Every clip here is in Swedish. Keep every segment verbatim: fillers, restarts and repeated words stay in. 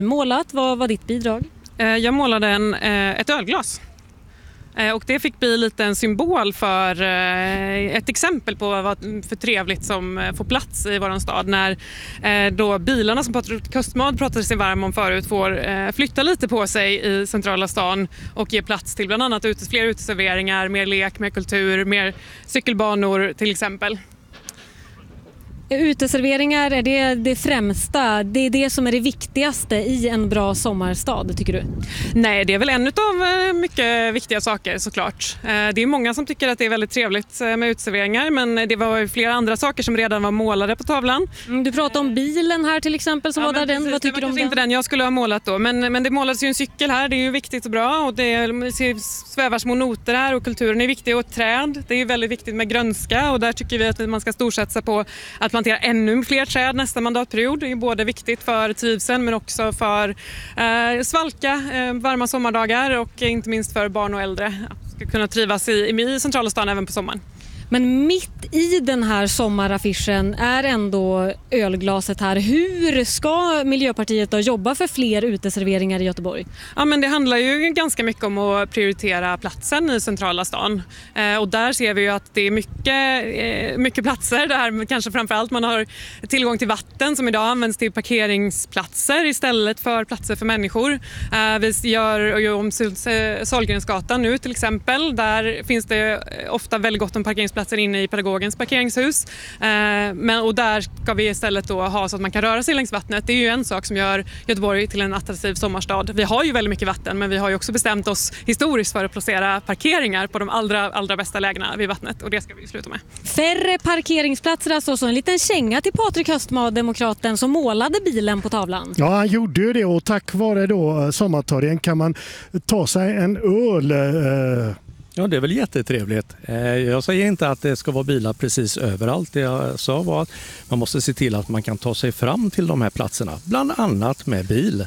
Målat, vad var ditt bidrag? Jag målade en, ett ölglas. Och det fick bli lite en symbol för ett exempel på vad för trevligt som får plats i vår stad när då bilarna som Patrik Köstmad pratade sig varm om förut får flytta lite på sig i centrala stan och ge plats till bland annat fler uteserveringar, mer lek, mer kultur, mer cykelbanor till exempel. Uteserveringar, är det det främsta? Det är det som är det viktigaste i en bra sommarstad, tycker du? Nej, det är väl en av mycket viktiga saker såklart. Det är många som tycker att det är väldigt trevligt med uteserveringar, men det var flera andra saker som redan var målade på tavlan. Du pratade om bilen här till exempel, som ja, var där den. Vad tycker du om den? Inte den jag skulle ha målat då, men, men det målades ju en cykel här, det är ju viktigt och bra och det svävar små noter här och kulturen är viktig och träd. Det är ju väldigt viktigt med grönska och där tycker vi att man ska storsatsa på att man ännu fler träd nästa mandatperiod. Det är både viktigt för trivseln men också för eh, svalka, eh, varma sommardagar och inte minst för barn och äldre att ska kunna trivas i, i centrala stan även på sommaren. Men mitt i den här sommaraffischen är ändå ölglaset här. Hur ska Miljöpartiet då jobba för fler uteserveringar i Göteborg? Ja, men det handlar ju ganska mycket om att prioritera platsen i centrala stan. Eh, och där ser vi ju att det är mycket, eh, mycket platser där kanske framförallt man har tillgång till vatten som idag används till parkeringsplatser istället för platser för människor. Eh, vi gör ju om Sahlgrensgatan nu till exempel. Där finns det ofta väldigt gott om parkeringsplatser inne i pedagogens parkeringshus. Eh, men, och där ska vi istället då ha så att man kan röra sig längs vattnet. Det är ju en sak som gör Göteborg till en attraktiv sommarstad. Vi har ju väldigt mycket vatten, men vi har ju också bestämt oss historiskt för att placera parkeringar på de allra, allra bästa lägena vid vattnet och det ska vi sluta med. Färre parkeringsplatser, alltså så en liten känga till Patrik Köstmad, demokraten som målade bilen på tavlan. Ja, han gjorde ju det och tack vare då sommartorgen kan man ta sig en öl. Eh... Ja, det är väl jättetrevligt. Jag säger inte att det ska vara bilar precis överallt. Det jag sa var att man måste se till att man kan ta sig fram till de här platserna, bland annat med bil.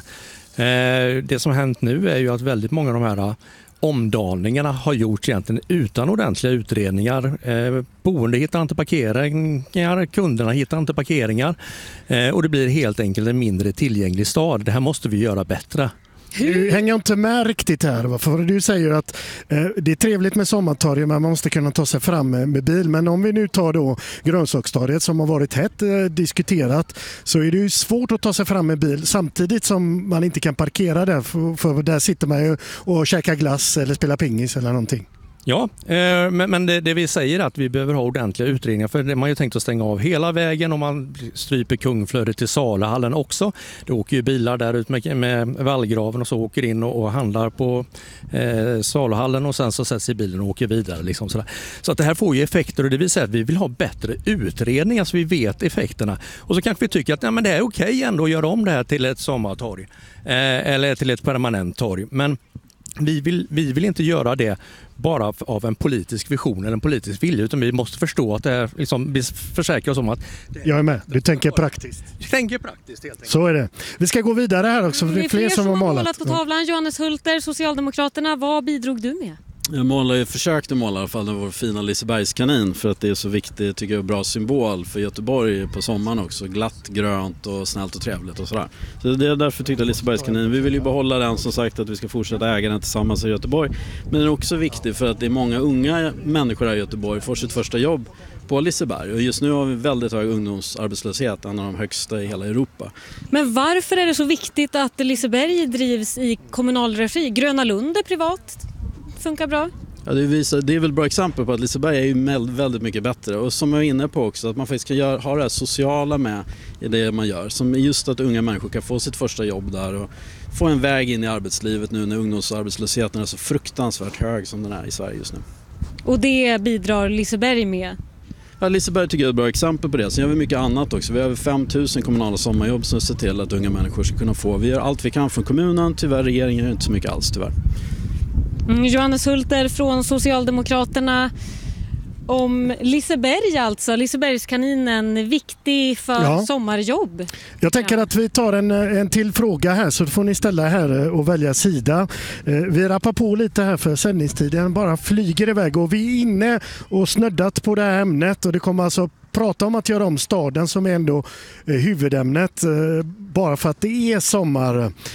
Det som har hänt nu är ju att väldigt många av de här omdaningarna har gjorts egentligen utan ordentliga utredningar. Boende hittar inte parkeringar, kunderna hittar inte parkeringar och det blir helt enkelt en mindre tillgänglig stad. Det här måste vi göra bättre. Du hänger inte med riktigt här, för du säger att eh, det är trevligt med sommartorget men man måste kunna ta sig fram med, med bil. Men om vi nu tar då grönsakstorget som har varit hett eh, diskuterat så är det ju svårt att ta sig fram med bil samtidigt som man inte kan parkera där för, för där sitter man ju och käkar glass eller spelar pingis eller någonting. Ja, eh, men, men det, det vi säger är att vi behöver ha ordentliga utredningar för man har ju tänkt att stänga av hela vägen och man stryper Kungflödet till Salahallen också. Det åker ju bilar där ut med, med vallgraven och så åker in och, och handlar på eh, Salahallen och sen så sätts i bilen och åker vidare. Liksom sådär. Så att det här får ju effekter och det vill säga att vi vill ha bättre utredningar så vi vet effekterna. Och så kanske vi tycker att ja, men det är okej ändå att göra om det här till ett sommartorg eh, eller till ett permanent torg. Men vi vill, vi vill inte göra det bara av en politisk vision eller en politisk vilja utan vi måste förstå att det är, liksom, vi försäkrar oss om att... Jag är med, du tänker praktiskt. Jag tänker praktiskt helt enkelt. Så är det. Vi ska gå vidare här också, för det är fler, fler som har målat. målat på tavlan. Johannes Hulter, Socialdemokraterna, vad bidrog du med? Jag målar, försökte måla i alla fall den vår fina Lisebergskanin för att det är så viktigt, tycker jag, bra symbol för Göteborg på sommaren också. Glatt, grönt och snällt och trevligt och sådär. Så det är därför tyckte jag Lisebergskanin. Vi vill ju behålla den, som sagt, att vi ska fortsätta äga den tillsammans i Göteborg. Men den är också viktig för att det är många unga människor här i Göteborg får sitt första jobb på Liseberg. Och just nu har vi väldigt hög ungdomsarbetslöshet, en av de högsta i hela Europa. Men varför är det så viktigt att Liseberg drivs i kommunal regi? Gröna Lund är privat. Funkar bra. Ja, det, visar, det är väl bra exempel på att Liseberg är ju väldigt mycket bättre. Och som jag är inne på också, att man faktiskt kan göra, ha det här sociala med i det man gör. Som just att unga människor kan få sitt första jobb där och få en väg in i arbetslivet nu när ungdomsarbetslösheten är så fruktansvärt hög som den är i Sverige just nu. Och det bidrar Liseberg med? Ja, Liseberg tycker jag är ett bra exempel på det. Sen gör vi mycket annat också. Vi har över fem tusen kommunala sommarjobb som ser till att unga människor ska kunna få. Vi gör allt vi kan från kommunen. Tyvärr, regeringen gör inte så mycket alls tyvärr. Mm, Johannes Hulter från Socialdemokraterna om Liseberg alltså. Lisebergskaninen, viktig för ja. sommarjobb. Jag tänker ja. att vi tar en, en till fråga här så får ni ställa här och välja sida. Vi rappar på lite här för sändningstiden bara flyger iväg och vi är inne och snöddat på det här ämnet och det kommer alltså prata om att göra om staden som är ändå eh, huvudämnet. Eh, bara för att det är sommar